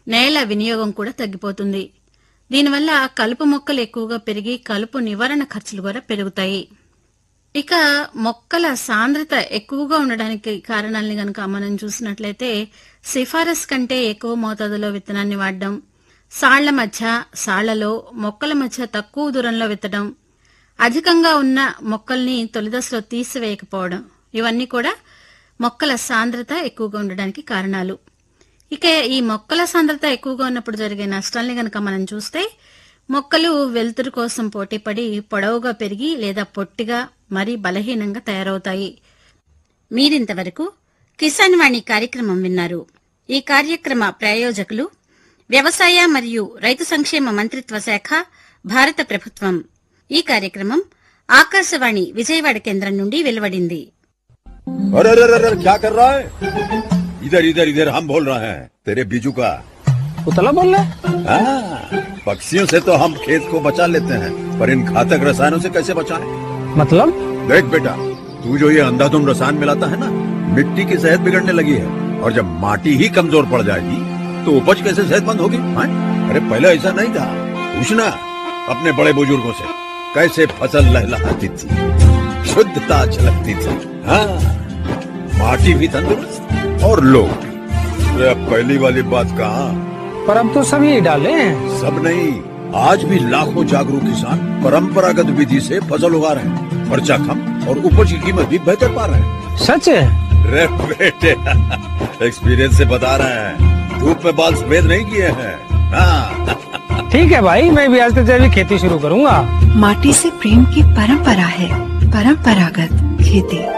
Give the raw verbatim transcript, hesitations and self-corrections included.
నేల వినియోగం కూడా తగ్గిపోతుంది. దీనివల్ల కలుపు మొక్కలు ఎక్కువగా పెరిగి కలుపు నివారణ ఖర్చులు కూడా పెరుగుతాయి. ఇక మొక్కల సాంద్రత ఎక్కువగా ఉండడానికి కారణాలని గనక మనం చూసినట్లయితే సిఫారసు కంటే ఎక్కువ మోతాదులో విత్తనాన్ని వాడడం, సాళ్ల మధ్య సాళ్లలో మొక్కల మధ్య తక్కువ దూరంలో విత్తడం, అధికంగా ఉన్న మొక్కల్ని తొలిదశలో తీసివేయకపోవడం, ఇవన్నీ కూడా మొక్కల సాంద్రత ఎక్కువగా ఉండడానికి కారణాలు. ఇక ఈ మొక్కల సాంద్రత ఎక్కువగా ఉన్నప్పుడు జరిగే నష్టాల్ని గనక మనం చూస్తే మొక్కలు వెలుతురు కోసం పోటీపడి పొడవుగా పెరిగి లేదా పొట్టిగా మరీ బలహీనంగా తయారవుతాయి. మీరింతవరకు కిసాన్ వాణి కార్యక్రమం విన్నారు. ఈ కార్యక్రమ ప్రాయోజకులు వ్యవసాయ మరియు రైతు సంక్షేమ మంత్రిత్వ శాఖ, భారత ప్రభుత్వం. ఈ కార్యక్రమం ఆకాశవాణి విజయవాడ కేంద్రం నుండి వెలువడింది. अरे अरे अरे क्या कर रहा है? इधर इधर इधर हम बोल रहे हैं तेरे बीजू का। उतला बोल रहा है? पक्षियों से तो हम खेत को बचा लेते हैं, पर इन घातक रसायनों से कैसे बचाएं? मतलब? देख बेटा, तू जो ये अंधाधुंध रसायन मिलाता है ना, मिट्टी की सेहत बिगड़ने लगी है। और जब माटी ही कमजोर पड़ जाएगी तो उपज कैसे सेहतमंद होगी? अरे पहले ऐसा नहीं था। पूछना अपने बड़े बुजुर्गों से, कैसे फसल लहलहाती थी, शुद्धता झलकती थी। हाँ, माटी भी तंदुरुस्त और लोग भी। अब पहली वाली बात कहाँ? पर अब तो सभी डाले हैं। सब नहीं, आज भी लाखों जागरूक किसान परंपरागत विधि से फसल उगा रहे हैं। खर्चा कम और उपज की कीमत भी बेहतर पा रहे हैं। सच है? रे बेटे, एक्सपीरियंस से बता रहे हैं, धूप में बाल सफेद नहीं किए हैं। हाँ। ठीक है भाई, मैं भी आज से जैविक खेती शुरू करूंगा। माटी से प्रेम की परंपरा है, परंपरागत खेती।